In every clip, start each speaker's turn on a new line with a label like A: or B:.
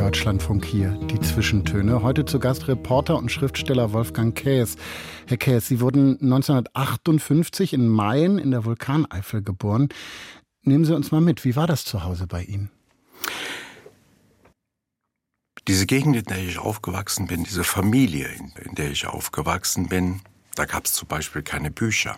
A: Deutschlandfunk hier, die Zwischentöne. Heute zu Gast Reporter und Schriftsteller Wolfgang Kaes. Herr Kaes, Sie wurden 1958 in Mayen in der Vulkaneifel geboren. Nehmen Sie uns mal mit, wie war das zu Hause bei Ihnen?
B: Diese Gegend, in der ich aufgewachsen bin, diese Familie, in der ich aufgewachsen bin, da gab es zum Beispiel keine Bücher.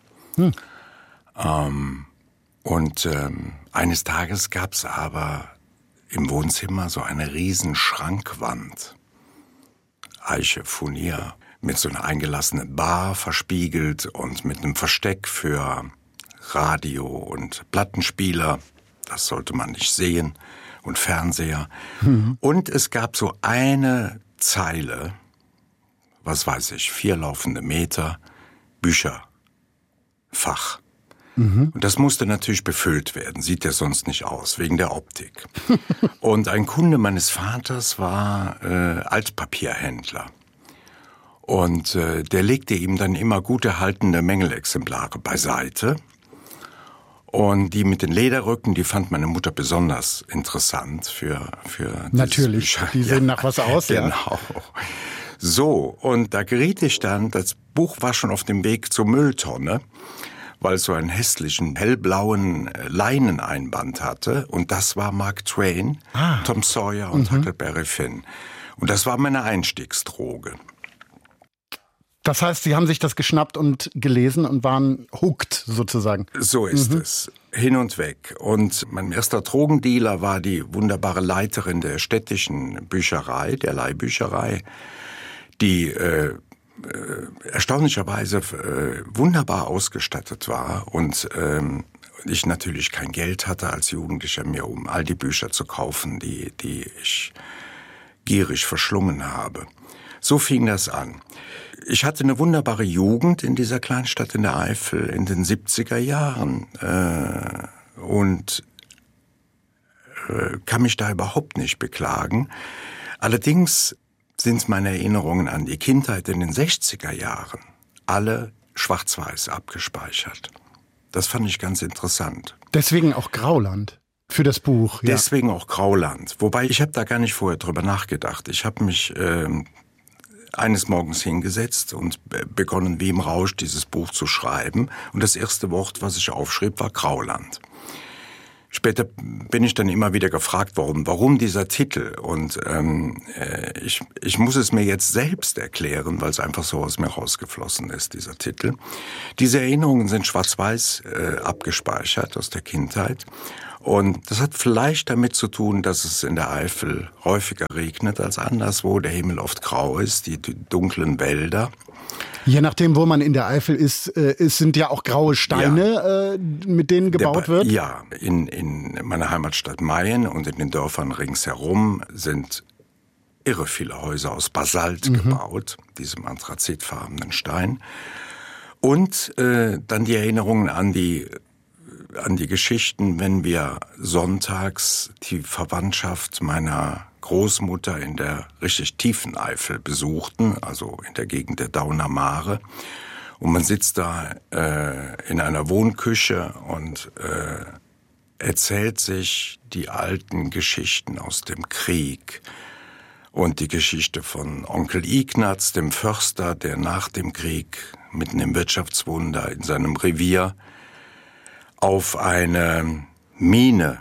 B: Eines Tages gab es aber im Wohnzimmer so eine riesen Schrankwand. Eiche, Furnier, mit so einer eingelassenen Bar verspiegelt und mit einem Versteck für Radio und Plattenspieler. Das sollte man nicht sehen. Und Fernseher. Und es gab so eine Zeile, was weiß ich, 4 laufende Meter, Bücherfach. Und das musste natürlich befüllt werden, sieht ja sonst nicht aus, wegen der Optik. Und ein Kunde meines Vaters war Altpapierhändler. Und der legte ihm dann immer gut erhaltene Mängelexemplare beiseite. Und die mit den Lederrücken, die fand meine Mutter besonders interessant für
A: natürlich, die sehen nach was aus.
B: Genau. Ja. So, und da geriet ich dann, das Buch war schon auf dem Weg zur Mülltonne, weil es so einen hässlichen, hellblauen Leineneinband hatte. Und das war Mark Twain, Tom Sawyer und Huckleberry Finn. Und das war meine Einstiegsdroge.
A: Das heißt, Sie haben sich das geschnappt und gelesen und waren hooked sozusagen.
B: So ist es. Hin und weg. Und mein erster Drogendealer war die wunderbare Leiterin der städtischen Bücherei, der Leihbücherei, die erstaunlicherweise wunderbar ausgestattet war und ich natürlich kein Geld hatte als Jugendlicher mehr, um all die Bücher zu kaufen, die ich gierig verschlungen habe. So fing das an. Ich hatte eine wunderbare Jugend in dieser Kleinstadt in der Eifel in den 70er Jahren und kann mich da überhaupt nicht beklagen. Allerdings sind meine Erinnerungen an die Kindheit in den 60er Jahren alle schwarz-weiß abgespeichert. Das fand ich ganz interessant.
A: Deswegen auch Grauland für das Buch. Ja.
B: Deswegen auch Grauland. Wobei, ich habe da gar nicht vorher drüber nachgedacht. Ich habe mich eines Morgens hingesetzt und begonnen, wie im Rausch, dieses Buch zu schreiben. Und das erste Wort, was ich aufschrieb, war Grauland. Später bin ich dann immer wieder gefragt worden, warum dieser Titel? Und ich muss es mir jetzt selbst erklären, weil es einfach so aus mir rausgeflossen ist, dieser Titel. Diese Erinnerungen sind schwarz-weiß abgespeichert aus der Kindheit. Und das hat vielleicht damit zu tun, dass es in der Eifel häufiger regnet als anderswo, der Himmel oft grau ist, die dunklen Wälder.
A: Je nachdem, wo man in der Eifel ist, es sind ja auch graue Steine, mit denen gebaut wird?
B: Ja, in meiner Heimatstadt Mayen und in den Dörfern ringsherum sind irre viele Häuser aus Basalt gebaut, diesem anthrazitfarbenen Stein. Und dann die Erinnerungen an die Geschichten, wenn wir sonntags die Verwandtschaft meiner Großmutter in der richtig tiefen Eifel besuchten, also in der Gegend der Dauner Mare. Und man sitzt da in einer Wohnküche und erzählt sich die alten Geschichten aus dem Krieg. Und die Geschichte von Onkel Ignaz, dem Förster, der nach dem Krieg mitten im Wirtschaftswunder in seinem Revier auf eine Mine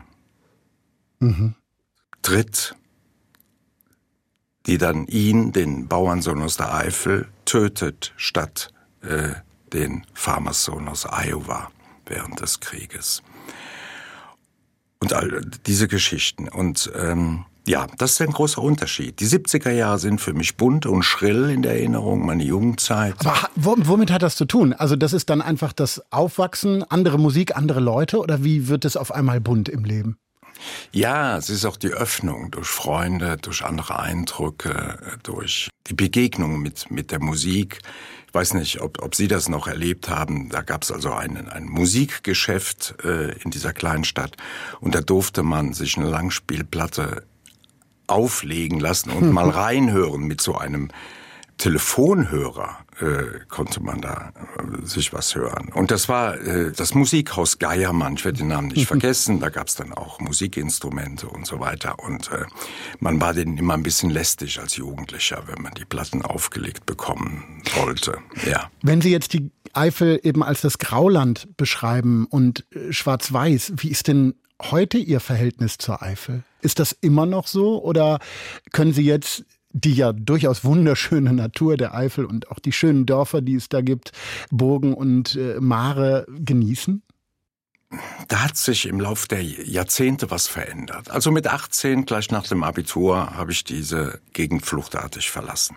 B: tritt, die dann ihn, den Bauernsohn aus der Eifel, tötet, statt den Farmerssohn aus Iowa während des Krieges. Und all diese Geschichten. Und ja, das ist ein großer Unterschied. Die 70er Jahre sind für mich bunt und schrill in der Erinnerung, meine Jugendzeit.
A: Aber womit hat das zu tun? Also das ist dann einfach das Aufwachsen, andere Musik, andere Leute, oder wie wird es auf einmal bunt im Leben?
B: Ja, es ist auch die Öffnung durch Freunde, durch andere Eindrücke, durch die Begegnung mit der Musik. Ich weiß nicht, ob Sie das noch erlebt haben. Da gab es also ein Musikgeschäft in dieser kleinen Stadt und da durfte man sich eine Langspielplatte auflegen lassen und mal reinhören mit so einem Telefonhörer konnte man da sich was hören. Und das war das Musikhaus Geiermann, ich werde den Namen nicht vergessen, da gab es dann auch Musikinstrumente und so weiter. Und man war denen immer ein bisschen lästig als Jugendlicher, wenn man die Platten aufgelegt bekommen wollte. Ja.
A: Wenn Sie jetzt die Eifel eben als das Grauland beschreiben und schwarz-weiß, wie ist denn heute Ihr Verhältnis zur Eifel? Ist das immer noch so oder können Sie jetzt die ja durchaus wunderschöne Natur der Eifel und auch die schönen Dörfer, die es da gibt, Burgen und Mare genießen?
B: Da hat sich im Laufe der Jahrzehnte was verändert. Also mit 18, gleich nach dem Abitur, habe ich diese Gegend fluchtartig verlassen.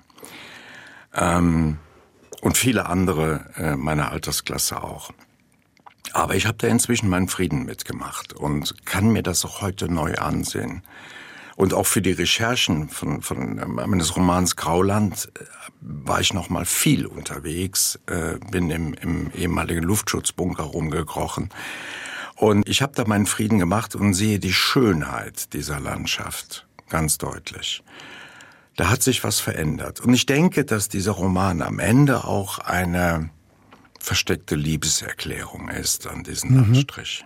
B: Und viele andere meiner Altersklasse auch. Aber ich habe da inzwischen meinen Frieden mitgemacht und kann mir das auch heute neu ansehen. Und auch für die Recherchen meines Romans Grauland war ich noch mal viel unterwegs, bin im ehemaligen Luftschutzbunker rumgekrochen. Und ich habe da meinen Frieden gemacht und sehe die Schönheit dieser Landschaft ganz deutlich. Da hat sich was verändert. Und ich denke, dass dieser Roman am Ende auch eine versteckte Liebeserklärung ist an diesen Landstrich.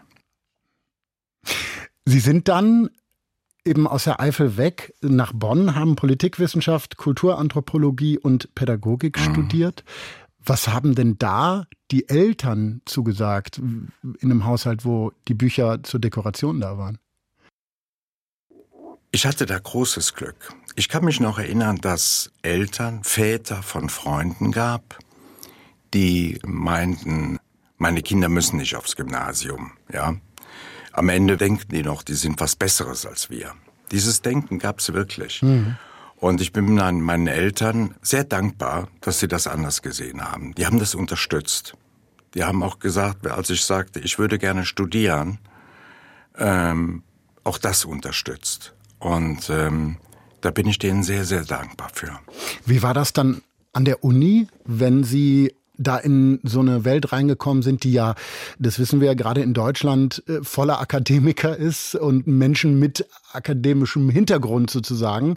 A: Sie sind dann eben aus der Eifel weg nach Bonn, haben Politikwissenschaft, Kulturanthropologie und Pädagogik studiert. Was haben denn da die Eltern zugesagt in einem Haushalt, wo die Bücher zur Dekoration da waren?
B: Ich hatte da großes Glück. Ich kann mich noch erinnern, dass Eltern, Väter von Freunden gab, die meinten, meine Kinder müssen nicht aufs Gymnasium, ja. Am Ende denken die noch, die sind was Besseres als wir. Dieses Denken gab's wirklich. Und ich bin meinen Eltern sehr dankbar, dass sie das anders gesehen haben. Die haben das unterstützt. Die haben auch gesagt, als ich sagte, ich würde gerne studieren, auch das unterstützt. Und da bin ich denen sehr, sehr dankbar für.
A: Wie war das dann an der Uni, wenn Sie da in so eine Welt reingekommen sind, die ja, das wissen wir ja gerade in Deutschland, voller Akademiker ist und Menschen mit akademischem Hintergrund sozusagen.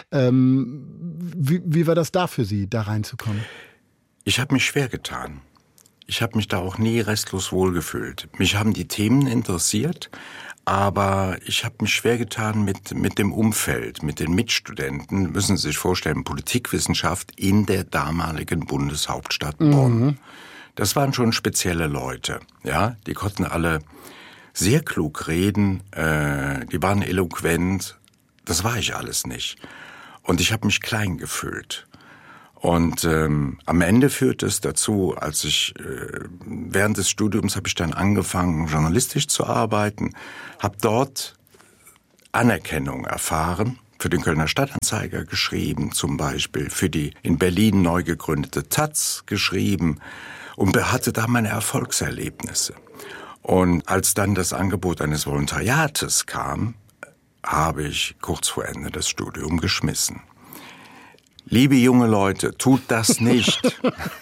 A: Wie war das da für Sie, da reinzukommen?
B: Ich habe mich schwer getan. Ich habe mich da auch nie restlos wohlgefühlt. Mich haben die Themen interessiert, aber ich habe mich schwer getan mit dem Umfeld, mit den Mitstudenten. Müssen Sie sich vorstellen, Politikwissenschaft in der damaligen Bundeshauptstadt Bonn. Das waren schon spezielle Leute, ja. Die konnten alle sehr klug reden, die waren eloquent. Das war ich alles nicht. Und ich habe mich klein gefühlt. Und am Ende führte es dazu, als ich während des Studiums habe ich dann angefangen, journalistisch zu arbeiten, habe dort Anerkennung erfahren, für den Kölner Stadtanzeiger geschrieben, zum Beispiel für die in Berlin neu gegründete taz geschrieben und hatte da meine Erfolgserlebnisse. Und als dann das Angebot eines Volontariates kam, habe ich kurz vor Ende das Studium geschmissen. Liebe junge Leute, tut das nicht.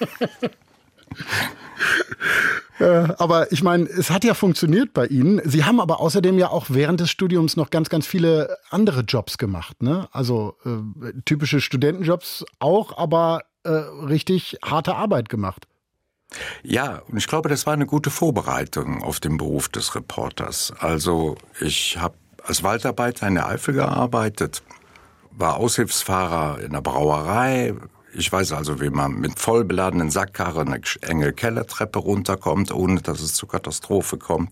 A: Aber ich meine, es hat ja funktioniert bei Ihnen. Sie haben aber außerdem ja auch während des Studiums noch ganz, ganz viele andere Jobs gemacht, ne? Also typische Studentenjobs auch, aber richtig harte Arbeit gemacht.
B: Ja, und ich glaube, das war eine gute Vorbereitung auf den Beruf des Reporters. Also ich habe als Waldarbeiter in der Eifel gearbeitet, war Aushilfsfahrer in der Brauerei. Ich weiß also, wie man mit voll beladenen Sackkarren eine enge Kellertreppe runterkommt, ohne dass es zur Katastrophe kommt.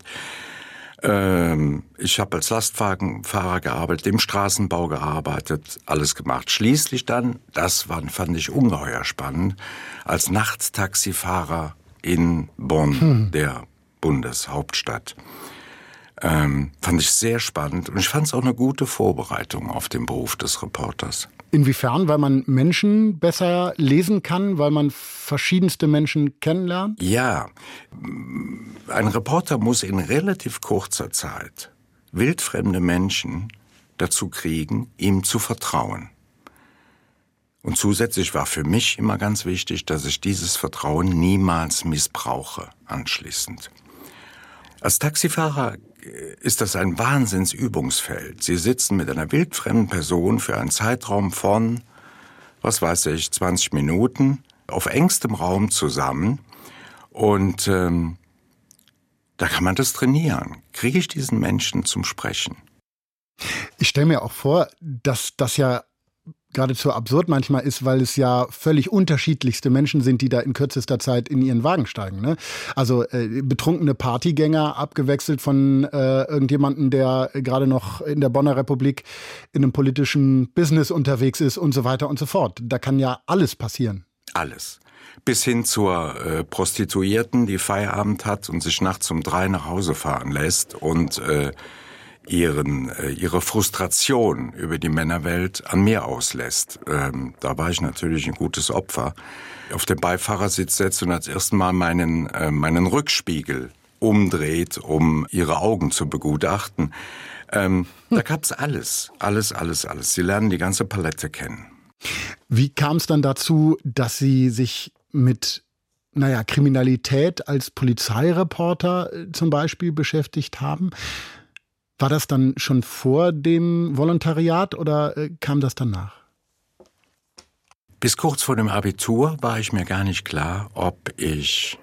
B: Ich habe als Lastwagenfahrer gearbeitet, im Straßenbau gearbeitet, alles gemacht. Schließlich dann, fand ich ungeheuer spannend, als Nachttaxifahrer in Bonn, der Bundeshauptstadt. Fand ich sehr spannend und ich fand es auch eine gute Vorbereitung auf den Beruf des Reporters.
A: Inwiefern? Weil man Menschen besser lesen kann, weil man verschiedenste Menschen kennenlernt?
B: Ja, ein Reporter muss in relativ kurzer Zeit wildfremde Menschen dazu kriegen, ihm zu vertrauen. Und zusätzlich war für mich immer ganz wichtig, dass ich dieses Vertrauen niemals missbrauche anschließend. Als Taxifahrer ist das ein Wahnsinnsübungsfeld. Sie sitzen mit einer wildfremden Person für einen Zeitraum von was weiß ich, 20 Minuten auf engstem Raum zusammen und da kann man das trainieren. Kriege ich diesen Menschen zum Sprechen?
A: Ich stelle mir auch vor, dass das ja geradezu absurd manchmal ist, weil es ja völlig unterschiedlichste Menschen sind, die da in kürzester Zeit in ihren Wagen steigen. Ne? Also betrunkene Partygänger, abgewechselt von irgendjemandem, der gerade noch in der Bonner Republik in einem politischen Business unterwegs ist und so weiter und so fort. Da kann ja alles passieren.
B: Alles. Bis hin zur Prostituierten, die Feierabend hat und sich nachts um 3 nach Hause fahren lässt und ihre Frustration über die Männerwelt an mir auslässt. Da war ich natürlich ein gutes Opfer. Auf den Beifahrersitz setzt und als erstes Mal meinen Rückspiegel umdreht, um ihre Augen zu begutachten. Da gab's alles. Sie lernen die ganze Palette kennen.
A: Wie kam es dann dazu, dass Sie sich mit Kriminalität als Polizeireporter zum Beispiel beschäftigt haben? War das dann schon vor dem Volontariat oder kam das danach?
B: Bis kurz vor dem Abitur war ich mir gar nicht klar, ob ich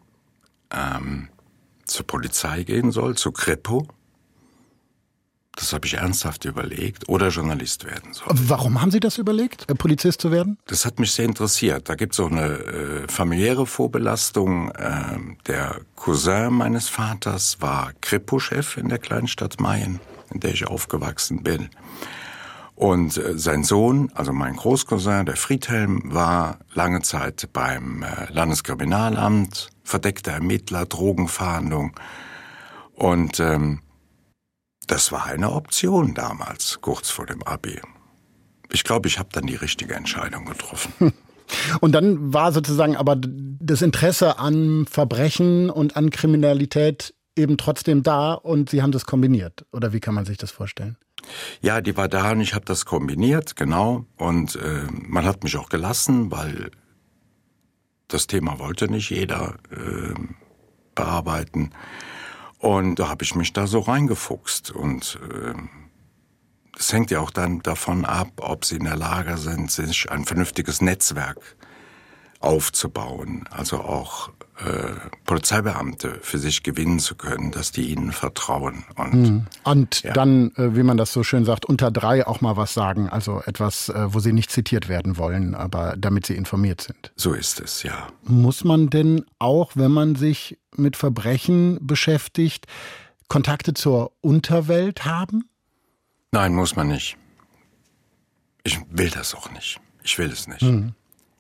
B: zur Polizei gehen soll, zur Kripo. Das habe ich ernsthaft überlegt, oder Journalist werden soll.
A: Warum haben Sie das überlegt, Polizist zu werden?
B: Das hat mich sehr interessiert. Da gibt es auch eine familiäre Vorbelastung. Der Cousin meines Vaters war Kripo-Chef in der kleinen Stadt Mayen, in der ich aufgewachsen bin. Und sein Sohn, also mein Großcousin, der Friedhelm, war lange Zeit beim Landeskriminalamt, verdeckter Ermittler, Drogenfahndung. Und das war eine Option damals, kurz vor dem Abi. Ich glaube, ich habe dann die richtige Entscheidung getroffen.
A: Und dann war sozusagen aber das Interesse an Verbrechen und an Kriminalität eben trotzdem da und Sie haben das kombiniert. Oder wie kann man sich das vorstellen?
B: Ja, die war da und ich habe das kombiniert, genau. Und man hat mich auch gelassen, weil das Thema wollte nicht jeder bearbeiten. Und da habe ich mich da so reingefuchst. Und es hängt ja auch dann davon ab, ob sie in der Lage sind, sich ein vernünftiges Netzwerk aufzubauen. Also auch Polizeibeamte für sich gewinnen zu können, dass die ihnen vertrauen.
A: Und ja. Dann, wie man das so schön sagt, unter 3 auch mal was sagen. Also etwas, wo sie nicht zitiert werden wollen, aber damit sie informiert sind.
B: So ist es, ja.
A: Muss man denn auch, wenn man sich mit Verbrechen beschäftigt, Kontakte zur Unterwelt haben?
B: Nein, muss man nicht. Ich will das auch nicht. Ich will es nicht.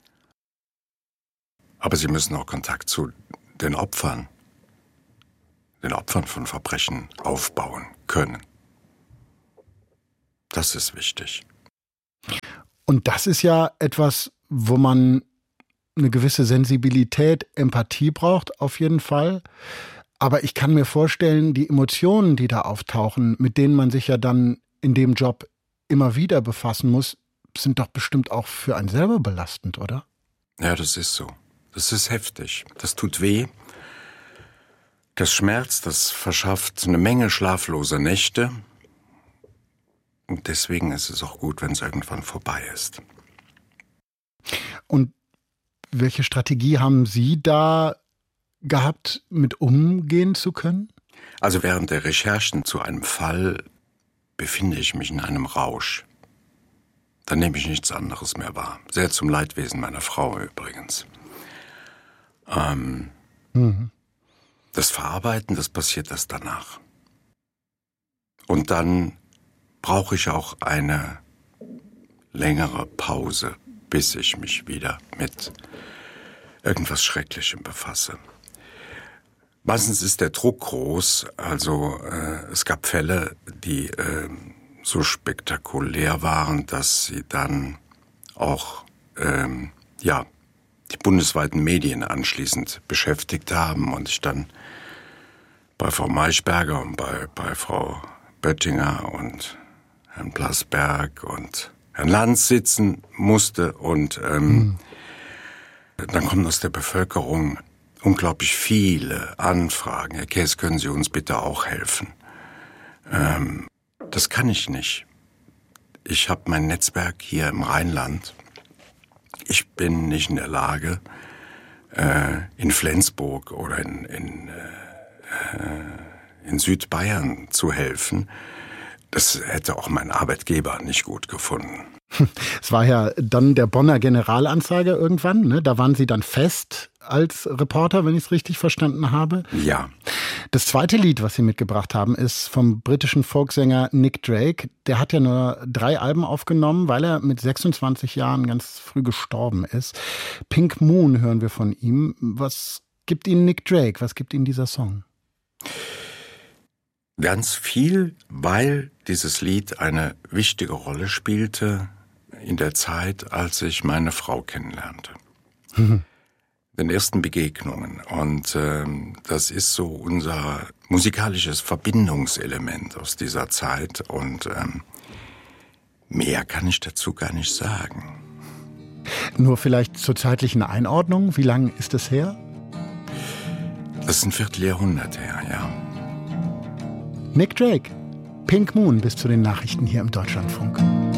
B: Aber sie müssen auch Kontakt zu den Opfern von Verbrechen aufbauen können. Das ist wichtig.
A: Und das ist ja etwas, wo man eine gewisse Sensibilität, Empathie braucht, auf jeden Fall. Aber ich kann mir vorstellen, die Emotionen, die da auftauchen, mit denen man sich ja dann in dem Job immer wieder befassen muss, sind doch bestimmt auch für einen selber belastend, oder?
B: Ja, das ist so. Das ist heftig. Das tut weh. Das schmerzt, das verschafft eine Menge schlafloser Nächte. Und deswegen ist es auch gut, wenn es irgendwann vorbei ist.
A: Und welche Strategie haben Sie da gehabt, mit umgehen zu können?
B: Also während der Recherchen zu einem Fall befinde ich mich in einem Rausch. Dann nehme ich nichts anderes mehr wahr. Sehr zum Leidwesen meiner Frau übrigens. Das Verarbeiten, das passiert erst danach. Und dann brauche ich auch eine längere Pause, bis ich mich wieder mit irgendwas Schrecklichem befasse. Meistens ist der Druck groß, also es gab Fälle, die so spektakulär waren, dass sie dann auch die bundesweiten Medien anschließend beschäftigt haben und ich dann bei Frau Maischberger und bei Frau Böttinger und Herrn Blasberg und Herrn Lanz sitzen musste und dann kommen aus der Bevölkerung unglaublich viele Anfragen. Herr Käs, können Sie uns bitte auch helfen? Das kann ich nicht. Ich habe mein Netzwerk hier im Rheinland Ich bin nicht in der Lage, in Flensburg oder in Südbayern zu helfen. Das hätte auch mein Arbeitgeber nicht gut gefunden.
A: Es war ja dann der Bonner Generalanzeiger irgendwann, ne? Da waren Sie dann fest als Reporter, wenn ich es richtig verstanden habe.
B: Ja.
A: Das zweite Lied, was Sie mitgebracht haben, ist vom britischen Folksänger Nick Drake. Der hat ja nur 3 Alben aufgenommen, weil er mit 26 Jahren ganz früh gestorben ist. Pink Moon hören wir von ihm. Was gibt Ihnen Nick Drake? Was gibt Ihnen dieser Song?
B: Ganz viel, weil dieses Lied eine wichtige Rolle spielte in der Zeit, als ich meine Frau kennenlernte. Den ersten Begegnungen. Und das ist so unser musikalisches Verbindungselement aus dieser Zeit. Und mehr kann ich dazu gar nicht sagen.
A: Nur vielleicht zur zeitlichen Einordnung. Wie lange ist es her?
B: Das ist ein Vierteljahrhundert her, ja.
A: Nick Drake, Pink Moon bis zu den Nachrichten hier im Deutschlandfunk.